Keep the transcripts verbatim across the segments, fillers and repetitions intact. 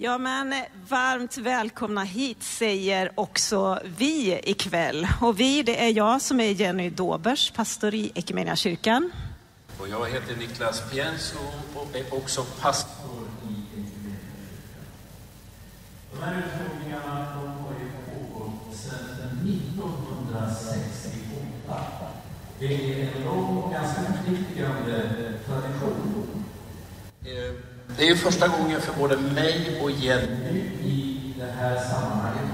Ja, men varmt välkomna hit säger också vi ikväll. Och vi, det är jag som är Jenny Dåbers, pastor i Equmeniakyrkan. Och jag heter Niklas Pienso och är också pastor i Equmeniakyrkan. De här utfrågningarna har ju pågått sedan nittonhundrasextioåtta. Det är en lång och ganska förpliktigande tradition. Det är ju första gången för både mig och Jenny i det här sammanhanget.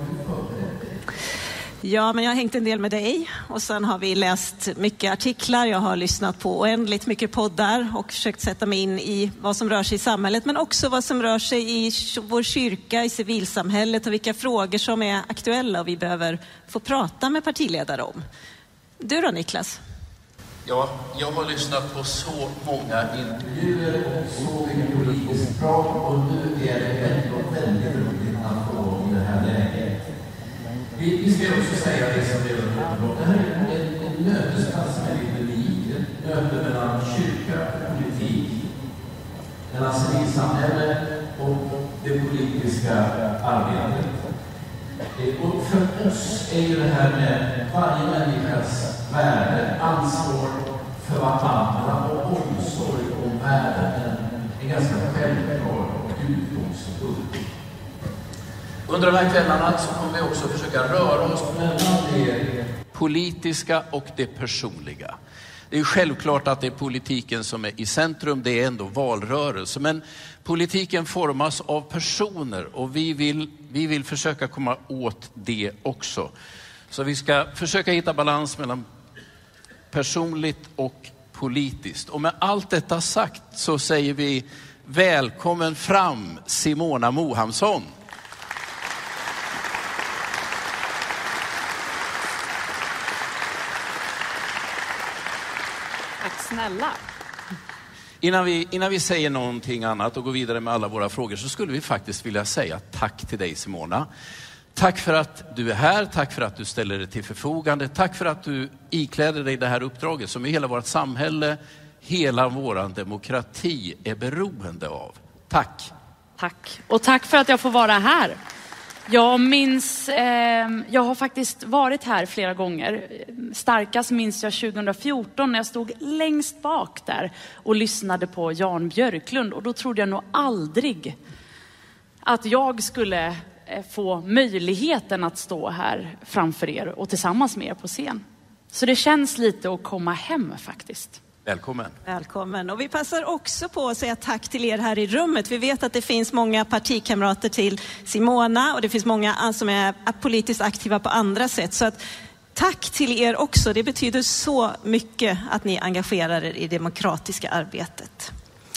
Ja, men jag har hängt en del med dig och sen har vi läst mycket artiklar. Jag har lyssnat på oändligt mycket poddar och försökt sätta mig in i vad som rör sig i samhället, men också vad som rör sig i vår kyrka, i civilsamhället och vilka frågor som är aktuella och vi behöver få prata med partiledare om. Du då, Niklas? Ja, jag har lyssnat på så många intervjuer och så mycket politiskt prat och nu är det ändå väldigt roligt att få i det här läget. Vi, vi ska också säga det som det är uppenbart. Det här är en, en mötesplats med lite unik, ett möte mellan kyrka och politik, mellan civilsamhälle och det politiska arbetet. Och för oss är ju det här med varje människas värde, ansvar för varandra och omsorg om världen en ganska självklar utgångspunkt. Under de här kvällarna så kommer vi också försöka röra oss mellan det politiska och det personliga. Det är självklart att det är politiken som är i centrum, det är ändå valrörelse. Men politiken formas av personer och vi vill, vi vill försöka komma åt det också. Så vi ska försöka hitta balans mellan personligt och politiskt. Och med allt detta sagt så säger vi välkommen fram Simona Mohamsson. Snälla. Innan vi, innan vi säger någonting annat och går vidare med alla våra frågor så skulle vi faktiskt vilja säga tack till dig, Simona. Tack för att du är här, tack för att du ställer dig till förfogande, tack för att du ikläder dig det här uppdraget som i hela vårt samhälle, hela våran demokrati är beroende av. Tack. Tack. Och tack för att jag får vara här. Jag minns, eh, jag har faktiskt varit här flera gånger. Starkast minns jag tjugohundrafjorton när jag stod längst bak där och lyssnade på Jan Björklund. Och då trodde jag nog aldrig att jag skulle få möjligheten att stå här framför er och tillsammans med er på scen. Så det känns lite att komma hem faktiskt. Välkommen. Välkommen. Och vi passar också på att säga tack till er här i rummet. Vi vet att det finns många partikamrater till Simona och det finns många som är politiskt aktiva på andra sätt. Så att tack till er också. Det betyder så mycket att ni engagerar er i det demokratiska arbetet.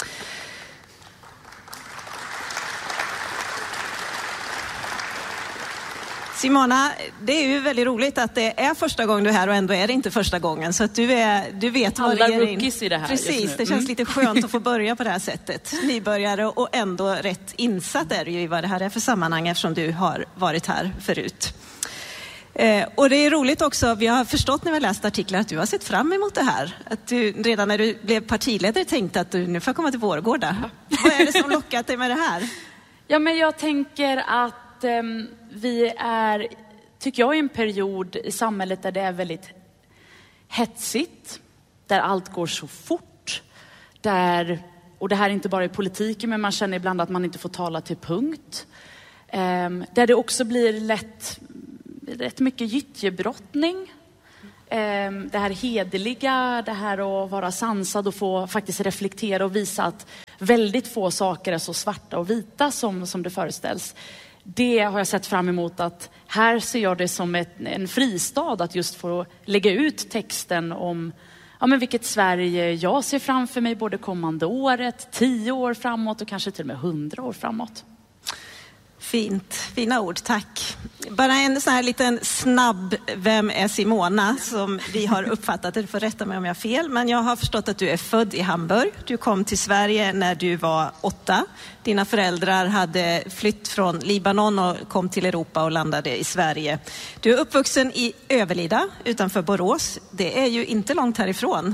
Simona, det är ju väldigt roligt att det är första gången du är här och ändå är det inte första gången. Så att du, är, du vet vad alla det är. Alla rookies i det här. Precis, det känns mm. lite skönt att få börja på det här sättet. Nybörjare och ändå rätt insatt är du ju i vad det här är för sammanhang eftersom du har varit här förut. Eh, och det är roligt också, vi har förstått när vi har läst artiklar att du har sett fram emot det här. Att du redan när du blev partiledare tänkte att du nu får komma till Vårgårda. Vad är det som lockat dig med det här? Ja, men jag tänker att eh, vi är, tycker jag, i en period i samhället där det är väldigt hetsigt. Där allt går så fort. Där, och det här är inte bara i politiken, men man känner ibland att man inte får tala till punkt. Eh, där det också blir lätt... rätt mycket gyttjebrottning. Det här hederliga, det här att vara sansad och få faktiskt reflektera och visa att väldigt få saker är så svarta och vita som, som det föreställs. Det har jag sett fram emot, att här ser jag det som ett, en fristad att just få lägga ut texten om ja, men vilket Sverige jag ser framför mig både kommande året, tio år framåt och kanske till och med hundra år framåt. Fint, fina ord, tack. Bara en sån här liten snabb, vem är Simona, som vi har uppfattat det, du får rätta mig om jag har fel, men jag har förstått att du är född i Hamburg. Du kom till Sverige när du var åtta. Dina föräldrar hade flytt från Libanon och kom till Europa och landade i Sverige. Du är uppvuxen i Överlida utanför Borås. Det är ju inte långt härifrån.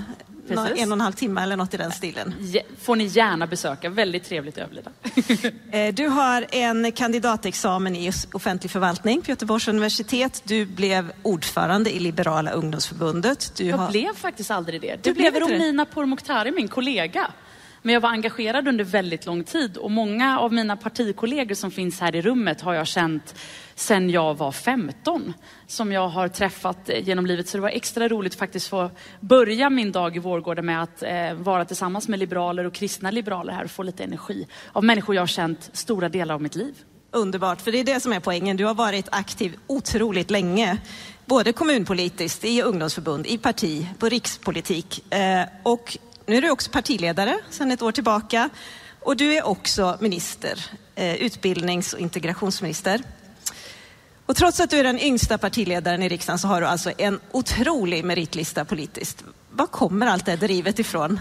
nå, en och en halv timme eller något i den stilen. Får ni gärna besöka, väldigt trevligt överlida. Du har en kandidatexamen i offentlig förvaltning på Göteborgs universitet. Du blev ordförande i Liberala ungdomsförbundet. Du jag har... blev faktiskt aldrig det. Du Det blev blev Romina Pourmokhtari, min kollega. Men jag var engagerad under väldigt lång tid och många av mina partikollegor som finns här i rummet har jag känt sedan jag var femton, som jag har träffat genom livet. Så det var extra roligt faktiskt få börja min dag i Vårgården med att eh, vara tillsammans med liberaler och kristna liberaler här och få lite energi av människor jag har känt stora delar av mitt liv. Underbart, för det är det som är poängen. Du har varit aktiv otroligt länge, både kommunpolitiskt, i ungdomsförbund, i parti, på rikspolitik eh, och nu är du också partiledare sedan ett år tillbaka och du är också minister, eh, utbildnings- och integrationsminister. Och trots att du är den yngsta partiledaren i riksdagen så har du alltså en otrolig meritlista politiskt. Var kommer allt det drivet ifrån?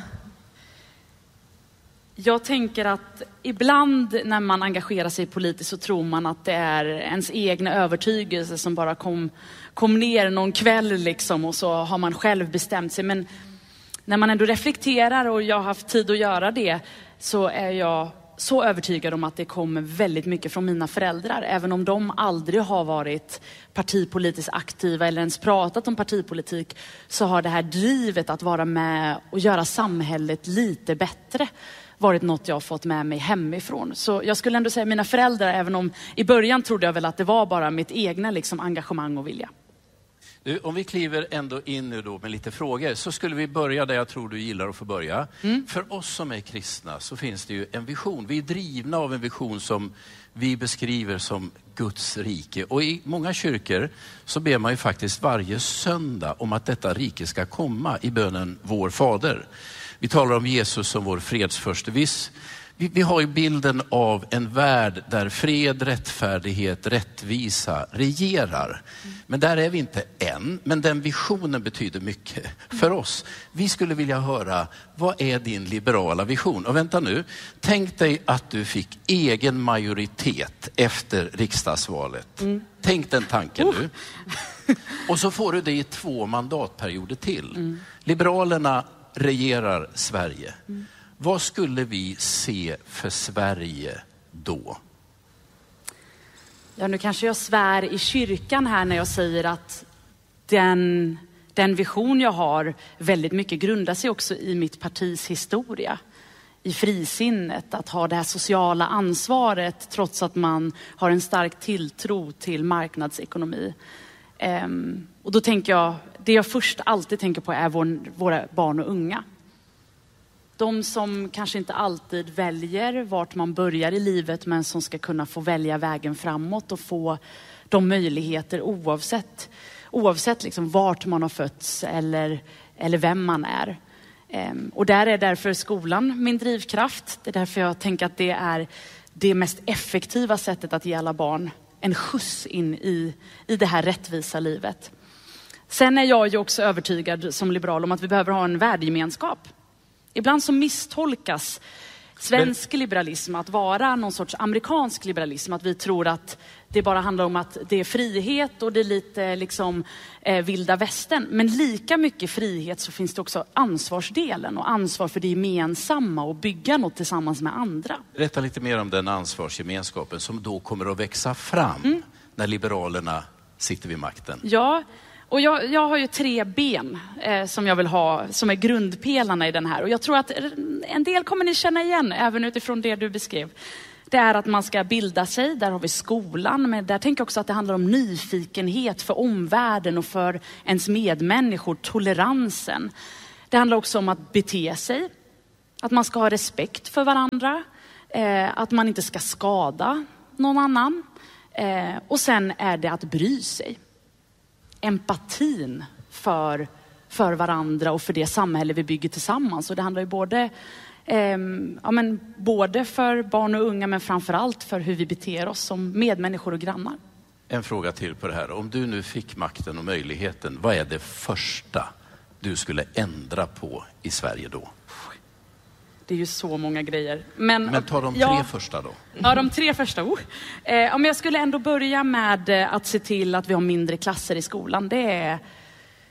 Jag tänker att ibland när man engagerar sig politiskt så tror man att det är ens egna övertygelse som bara kom, kom ner någon kväll liksom och så har man själv bestämt sig. Men när man ändå reflekterar och jag har haft tid att göra det så är jag så övertygad om att det kommer väldigt mycket från mina föräldrar. Även om de aldrig har varit partipolitiskt aktiva eller ens pratat om partipolitik så har det här drivet att vara med och göra samhället lite bättre varit något jag har fått med mig hemifrån. Så jag skulle ändå säga mina föräldrar, även om i början trodde jag väl att det var bara mitt egna liksom, engagemang och vilja. Du, om vi kliver ändå in nu då med lite frågor så skulle vi börja där jag tror du gillar att få börja. Mm. För oss som är kristna så finns det ju en vision. Vi är drivna av en vision som vi beskriver som Guds rike. Och i många kyrkor så ber man ju faktiskt varje söndag om att detta rike ska komma i bönen Vår Fader. Vi talar om Jesus som vår fredsförste. Vi, vi har ju bilden av en värld där fred, rättfärdighet, rättvisa regerar. Men där är vi inte än. Men den visionen betyder mycket för oss. Vi skulle vilja höra, vad är din liberala vision? Och vänta nu, tänk dig att du fick egen majoritet efter riksdagsvalet. Mm. Tänk den tanken uh. nu. Och så får du det i två mandatperioder till. Mm. Liberalerna regerar Sverige. Mm. Vad skulle vi se för Sverige då? Ja, nu kanske jag svär i kyrkan här när jag säger att den, den vision jag har väldigt mycket grundar sig också i mitt partis historia. I frisinnet, att ha det här sociala ansvaret trots att man har en stark tilltro till marknadsekonomi. Um, och då tänker jag, det jag först alltid tänker på är vår, våra barn och unga. De som kanske inte alltid väljer vart man börjar i livet men som ska kunna få välja vägen framåt och få de möjligheter oavsett, oavsett liksom vart man har fötts eller, eller vem man är. Um, och där är därför skolan min drivkraft. Det är därför jag tänker att det är det mest effektiva sättet att ge alla barn en skjuts in i, i det här rättvisa livet. Sen är jag ju också övertygad som liberal om att vi behöver ha en värdegemenskap. Ibland så misstolkas svensk Men... liberalism att vara någon sorts amerikansk liberalism. Att vi tror att det bara handlar om att det är frihet och det är lite liksom eh, vilda västern. Men lika mycket frihet så finns det också ansvarsdelen och ansvar för det gemensamma och bygga något tillsammans med andra. Berätta lite mer om den ansvarsgemenskapen som då kommer att växa fram mm. när liberalerna sitter vid makten. Ja, och jag, jag har ju tre ben eh, som jag vill ha, som är grundpelarna i den här. Och jag tror att en del kommer ni känna igen, även utifrån det du beskrev. Det är att man ska bilda sig, där har vi skolan. Men där tänker jag också att det handlar om nyfikenhet för omvärlden och för ens medmänniskor, toleransen. Det handlar också om att bete sig, att man ska ha respekt för varandra. Eh, att man inte ska skada någon annan. Eh, och sen är det att bry sig. Empatin för, för varandra och för det samhälle vi bygger tillsammans. Och det handlar ju både, eh, ja, men både för barn och unga men framförallt för hur vi beter oss som medmänniskor och grannar. En fråga till på det här. Om du nu fick makten och möjligheten, vad är det första du skulle ändra på i Sverige då? Det är ju så många grejer. Men, men ta de tre ja, första då. Ja, de tre första. Oh. Eh, om jag skulle ändå börja med att se till att vi har mindre klasser i skolan. Det är,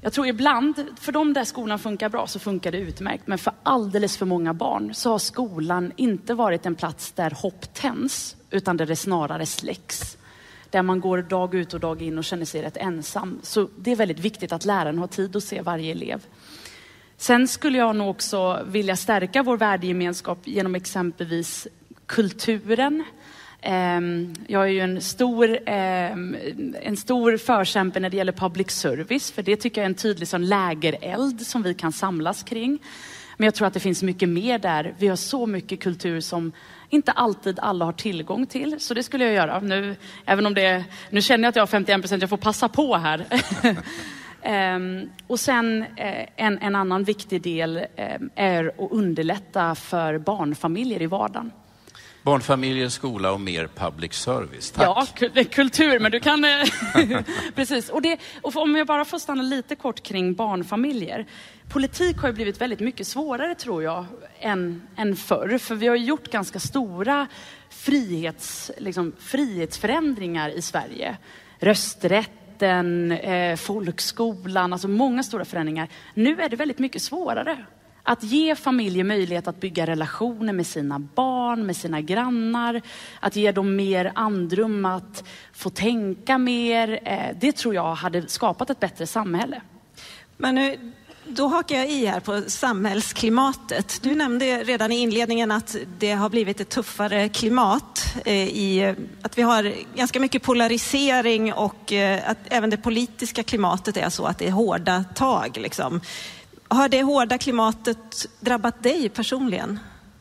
Jag tror ibland, för de där skolan funkar bra så funkar det utmärkt. Men för alldeles för många barn så har skolan inte varit en plats där hopp tänds, utan där det snarare släcks. Där man går dag ut och dag in och känner sig rätt ensam. Så det är väldigt viktigt att läraren har tid att se varje elev. Sen skulle jag nog också vilja stärka vår värdegemenskap genom exempelvis kulturen. Jag är ju en stor, en stor förkämpe när det gäller public service. För det tycker jag är en tydlig sån lägereld som vi kan samlas kring. Men jag tror att det finns mycket mer där. Vi har så mycket kultur som inte alltid alla har tillgång till. Så det skulle jag göra. Nu, även om det, nu känner jag att jag har femtioen procent, jag får passa på här. Um, och sen uh, en, en annan viktig del um, är att underlätta för barnfamiljer i vardagen. Barnfamiljer, skola och mer public service. Tack. Ja, kultur, men du kan... Precis. Och, det, och om jag bara får stanna lite kort kring barnfamiljer. Politik har ju blivit väldigt mycket svårare, tror jag, än, än förr. För vi har gjort ganska stora frihets, liksom, frihetsförändringar i Sverige. Rösträtten, eh, folkskolan, alltså många stora förändringar. Nu är det väldigt mycket svårare. Att ge familjer möjlighet att bygga relationer med sina barn, med sina grannar. Att ge dem mer andrum, att få tänka mer. Det tror jag hade skapat ett bättre samhälle. Men nu, då hakar jag i här på samhällsklimatet. Du nämnde redan i inledningen att det har blivit ett tuffare klimat. I, att vi har ganska mycket polarisering och att även det politiska klimatet är så att det är hårda tag liksom. Har det hårda klimatet drabbat dig personligen?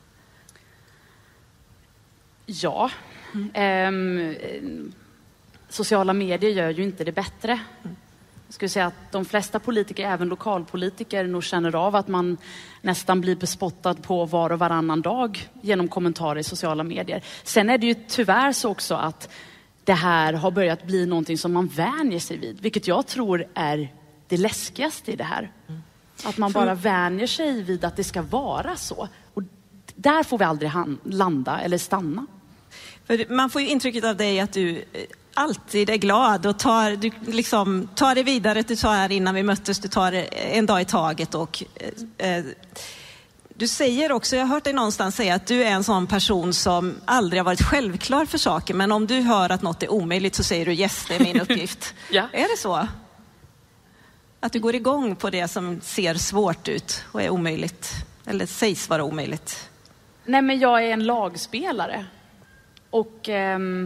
Ja. Mm. Eh, sociala medier gör ju inte det bättre. Mm. Jag skulle säga att de flesta politiker, även lokalpolitiker, nog känner av att man nästan blir bespottad på var och varannan dag genom kommentarer i sociala medier. Sen är det ju tyvärr så också att det här har börjat bli någonting som man vänjer sig vid. Vilket jag tror är det läskigaste i det här. Mm. Att man bara vänjer sig vid att det ska vara så. Och där får vi aldrig landa eller stanna. För man får ju intrycket av dig att du alltid är glad och tar, du liksom, tar det vidare. Du sa här innan vi möttes, du tar en dag i taget. Och, eh, du säger också, jag har hört dig någonstans säga att du är en sån person som aldrig har varit självklar för saker. Men om du hör att något är omöjligt så säger du yes, det är min uppgift. Ja. Är det så? Att du går igång på det som ser svårt ut och är omöjligt. Eller sägs vara omöjligt. Nej, men jag är en lagspelare. Och ehm,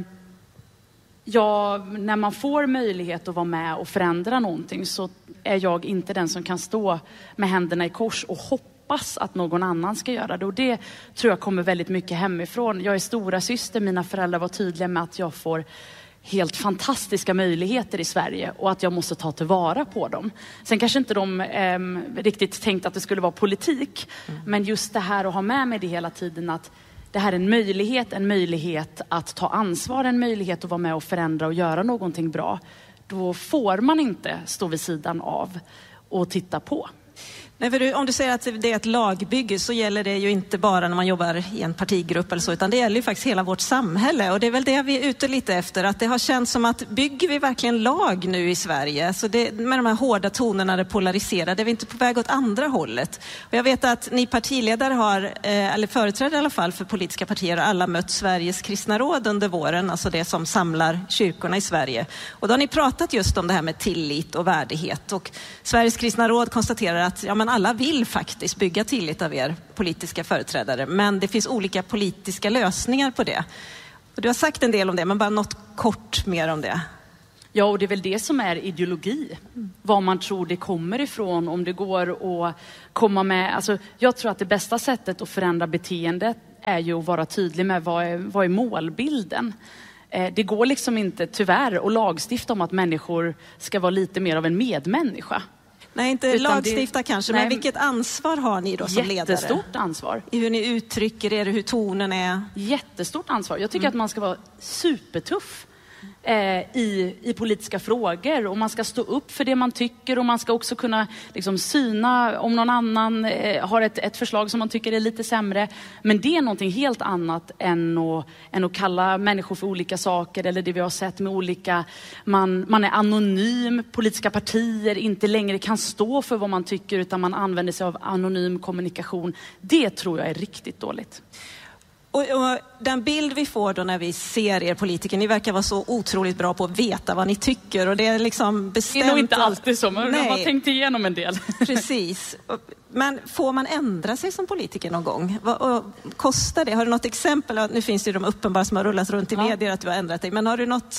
jag, när man får möjlighet att vara med och förändra någonting så är jag inte den som kan stå med händerna i kors och hoppas att någon annan ska göra det. Och det tror jag kommer väldigt mycket hemifrån. Jag är stora syster, mina föräldrar var tydliga med att jag får helt fantastiska möjligheter i Sverige och att jag måste ta tillvara på dem. Sen kanske inte de eh, riktigt tänkt att det skulle vara politik, mm. men just det här att ha med mig det hela tiden, att det här är en möjlighet, en möjlighet att ta ansvar, en möjlighet att vara med och förändra och göra någonting bra. Då får man inte stå vid sidan av och titta på. Nej, för du, om du säger att det är ett lagbygge så gäller det ju inte bara när man jobbar i en partigrupp eller så, utan det gäller ju faktiskt hela vårt samhälle. Och det är väl det vi är ute lite efter, att det har känts som att bygger vi verkligen lag nu i Sverige? Så det, med de här hårda tonerna, det polariserade, är vi inte på väg åt andra hållet? Och jag vet att ni partiledare har, eh, eller företrädare i alla fall för politiska partier, har alla mött Sveriges kristna råd under våren, alltså det som samlar kyrkorna i Sverige. Och då har ni pratat just om det här med tillit och värdighet. Och Sveriges kristna råd konstaterar att ja, men alla vill faktiskt bygga tillit av er politiska företrädare, men det finns olika politiska lösningar på det. Och du har sagt en del om det, men bara något kort mer om det. Ja, och det är väl det som är ideologi. Mm. Vad man tror det kommer ifrån, om det går att komma med. Alltså, jag tror att det bästa sättet att förändra beteendet är ju att vara tydlig med vad är, vad är målbilden. Eh, det går liksom inte tyvärr att lagstifta om att människor ska vara lite mer av en medmänniska. Nej, inte utan lagstifta det, kanske, nej, men vilket ansvar har ni då som ledare? Jättestort ansvar. I hur ni uttrycker er, hur tonen är? Jättestort ansvar. Jag tycker mm. att man ska vara supertuff. eh, i, i politiska frågor. Och man ska stå upp för det man tycker, och man ska också kunna liksom syna om någon annan eh, har ett, ett förslag som man tycker är lite sämre. Men det är någonting helt annat än att, än att kalla människor för olika saker, eller det vi har sett med olika, man, man är anonym, politiska partier inte längre kan stå för vad man tycker utan man använder sig av anonym kommunikation. Det tror jag är riktigt dåligt. Och, och den bild vi får då när vi ser er politiker, ni verkar vara så otroligt bra på att veta vad ni tycker, och det är liksom bestämt. Det är nog inte alltid så, men Nej. jag har tänkt igenom en del. Precis. Men får man ändra sig som politiker någon gång? Vad och kostar det? Har du något exempel? Nu finns det ju de uppenbara som har rullat runt i Ja. medier att du har ändrat dig, men har du något